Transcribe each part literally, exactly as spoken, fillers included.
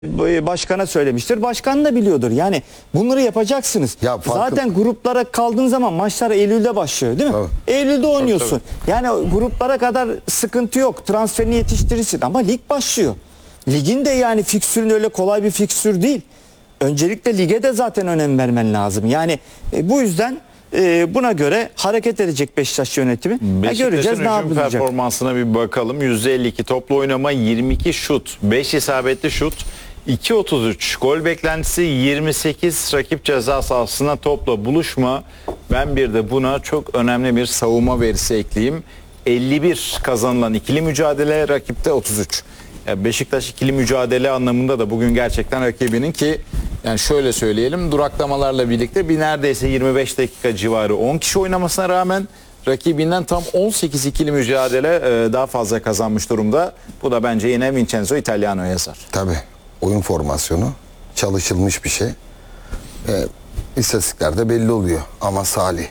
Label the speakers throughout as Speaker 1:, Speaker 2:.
Speaker 1: başkana söylemiştir. Başkan da biliyordur. Yani bunları yapacaksınız.
Speaker 2: Ya farkı...
Speaker 1: Zaten gruplara kaldığın zaman maçlar Eylül'de başlıyor değil mi? Evet. Eylül'de oynuyorsun. Tabii, tabii. Yani gruplara kadar sıkıntı yok. Transferini yetiştirirsin ama lig başlıyor. Ligin de yani fiksürün öyle kolay bir fiksür değil. Öncelikle lige de zaten önem vermen lazım. Yani e, bu yüzden e, buna göre hareket edecek Beşiktaş yönetimi. Göreceğiz ne yapacak.
Speaker 3: Performansına bir bakalım. yüzde elli iki toplu oynama, yirmi iki şut, beş isabetli şut, iki otuz üç gol beklentisi, yirmi sekiz rakip ceza sahasına topla buluşma. Ben bir de buna çok önemli bir savunma verisi ekleyeyim. elli bir kazanılan ikili mücadele, rakipte otuz üç. Yani Beşiktaş ikili mücadele anlamında da bugün gerçekten rakibinin, ki yani şöyle söyleyelim, duraklamalarla birlikte bir neredeyse yirmi beş dakika civarı on kişi oynamasına rağmen rakibinden tam on sekiz ikili mücadele e, daha fazla kazanmış durumda. Bu da bence yine Vincenzo Italiano yazar.
Speaker 2: Tabii. Oyun formasyonu çalışılmış bir şey. E, istatistiklerde belli oluyor. Ama Salih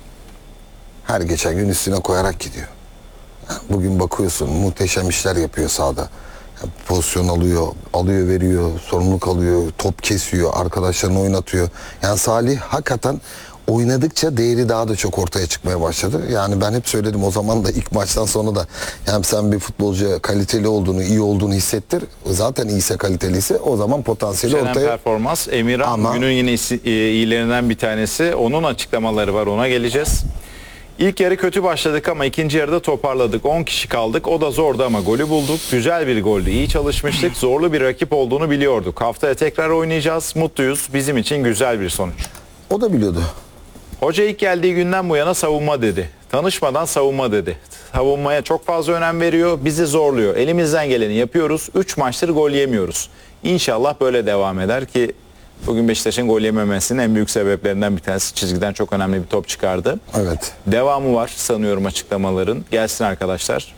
Speaker 2: her geçen gün üstüne koyarak gidiyor. Yani bugün bakıyorsun muhteşem işler yapıyor sahada. Yani pozisyon alıyor, alıyor veriyor, sorumluluk alıyor, top kesiyor, arkadaşlarını oynatıyor. Yani Salih hakikaten oynadıkça değeri daha da çok ortaya çıkmaya başladı. Yani ben hep söyledim o zaman da, ilk maçtan sonra da, yani sen bir futbolcuya kaliteli olduğunu, iyi olduğunu hissettir. Zaten iyiyse, kaliteliyse o zaman potansiyeli
Speaker 3: Şenen
Speaker 2: ortaya.
Speaker 3: Performans, Emirhan Ama... günün yine iyilerinden bir tanesi. Onun açıklamaları var, ona geleceğiz. İlk yarı kötü başladık ama ikinci yarıda toparladık. on kişi kaldık. O da zordu ama golü bulduk. Güzel bir goldü. İyi çalışmıştık. Zorlu bir rakip olduğunu biliyorduk. Haftaya tekrar oynayacağız. Mutluyuz. Bizim için güzel bir sonuç.
Speaker 2: O da biliyordu.
Speaker 3: Hoca ilk geldiği günden bu yana savunma dedi. Tanışmadan savunma dedi. Savunmaya çok fazla önem veriyor. Bizi zorluyor. Elimizden geleni yapıyoruz. üç maçtır gol yemiyoruz. İnşallah böyle devam eder ki bugün Beşiktaş'ın gol yememesinin en büyük sebeplerinden bir tanesi, çizgiden çok önemli bir top çıkardı.
Speaker 2: Evet.
Speaker 3: Devamı var sanıyorum açıklamaların. Gelsin arkadaşlar.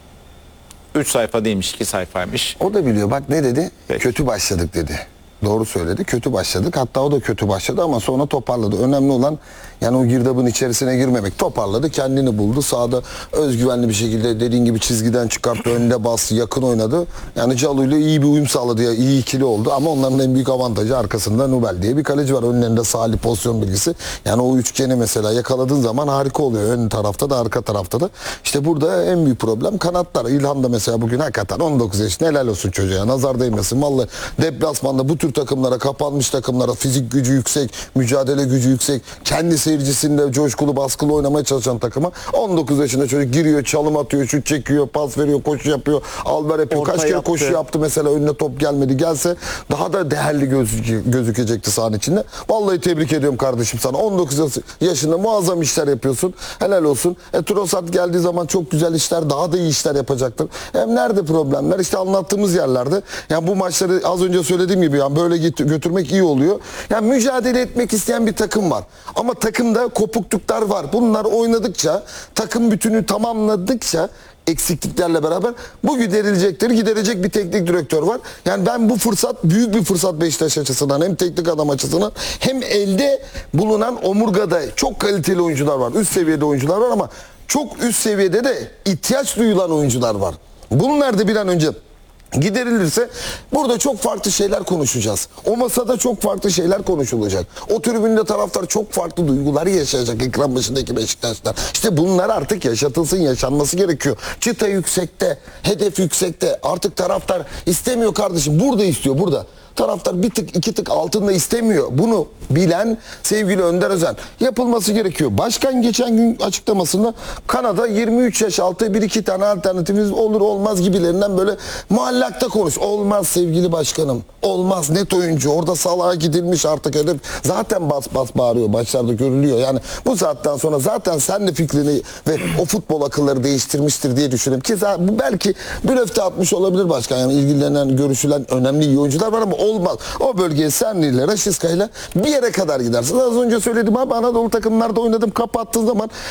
Speaker 3: üç sayfa değilmiş, iki sayfaymış.
Speaker 2: O da biliyor. Bak ne dedi?
Speaker 3: Peki.
Speaker 2: Kötü başladık dedi. Doğru söyledi. Kötü başladık. Hatta o da kötü başladı ama sonra toparladı. Önemli olan yani o girdabın içerisine girmemek. Toparladı, kendini buldu. Sahada özgüvenli bir şekilde dediğin gibi çizgiden çıkarttı, önünde bastı, yakın oynadı. Yani Calu ile iyi bir uyum sağladı ya, iyi ikili oldu. Ama onların en büyük avantajı arkasında Nubel diye bir kaleci var. Önlerinde Salih pozisyon bilgisi. Yani o üçgeni mesela yakaladığın zaman harika oluyor. Ön tarafta da arka tarafta da. İşte burada en büyük problem kanatlar. İlhan da mesela bugün hakikaten on dokuz yaşında, helal olsun çocuğa. Nazar değmesin. Vallahi deplasmanda bu tür takımlara, kapanmış takımlara, fizik gücü yüksek, mücadele gücü yüksek, kendi seyircisinde coşkulu, baskılı oynamaya çalışan takıma on dokuz yaşında çocuk giriyor, çalım atıyor, şut çekiyor, pas veriyor, koşu yapıyor, alver yapıyor. Orta Kaç kere yaptı. koşu yaptı mesela, önüne top gelmedi. Gelse daha da değerli gözük gözükecekti sahanın içinde. Vallahi tebrik ediyorum kardeşim sana. on dokuz yaşında muazzam işler yapıyorsun. Helal olsun. E, Trossard geldiği zaman çok güzel işler, daha da iyi işler yapacaktır. Hem nerede problemler? İşte anlattığımız yerlerde. Yani bu maçları az önce söylediğim gibi yani böyle götürmek iyi oluyor. Yani mücadele etmek isteyen bir takım var. Ama takımda kopukluklar var. Bunlar oynadıkça, takım bütünü tamamladıkça eksikliklerle beraber bu giderilecektir. Giderecek bir teknik direktör var. Yani ben bu fırsat, büyük bir fırsat Beşiktaş açısından, hem teknik adam açısından hem elde bulunan omurgada çok kaliteli oyuncular var. Üst seviyede oyuncular var ama çok üst seviyede de ihtiyaç duyulan oyuncular var. Bunlar da bir an önce giderilirse burada çok farklı şeyler konuşacağız. O masada çok farklı şeyler konuşulacak. O tribünde taraftar çok farklı duyguları yaşayacak, ekran başındaki Beşiktaşlar. İşte bunlar artık yaşatılsın, yaşanması gerekiyor. Çıta yüksekte, hedef yüksekte. Artık taraftar istemiyor kardeşim. Burada istiyor, burada. Taraftar bir tık iki tık altında istemiyor. Bunu bilen sevgili Önder Özen, yapılması gerekiyor. Başkan geçen gün açıklamasında Kanada yirmi üç yaş altı bir iki tane alternatifimiz olur olmaz gibilerinden böyle muallakta konuş. Olmaz sevgili başkanım. Olmaz, net oyuncu. Orada Salah'a gidilmiş artık hedef. Zaten bas bas bağırıyor. Başlarda görülüyor. Yani bu saatten sonra zaten sen de fikrini ve o futbol akılları değiştirmiştir diye düşünüyorum. Ki bu belki blöfte atmış olabilir başkan. Yani ilgilenen, görüşülen önemli iyi oyuncular var ama olmaz. O bölgeye Senli'yle, Raşiska'yla bir yere kadar gidersin. Az önce söyledim abi, Anadolu takımlarda oynadım, kapattığın zaman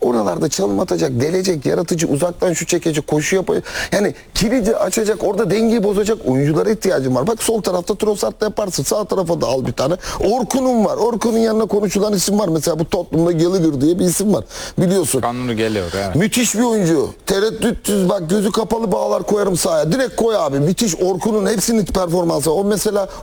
Speaker 2: oralarda çalım atacak, delecek, yaratıcı, uzaktan şu çekecek, koşu yapacak. Yani kilidi açacak, orada dengeyi bozacak oyunculara ihtiyacım var. Bak sol tarafta Trossard'la yaparsın. Sağ tarafa da al bir tane. Orkun'un var. Orkun'un yanına konuşulan isim var. Mesela bu Tottenham'da Gallagher diye bir isim var. Biliyorsun.
Speaker 3: Kanunu geliyor. Evet.
Speaker 2: Müthiş bir oyuncu. Tereddütsüz bak gözü kapalı bağlar koyarım sahaya. Direkt koy abi. Müthiş. Orkun'un hepsinin performansı. O mesela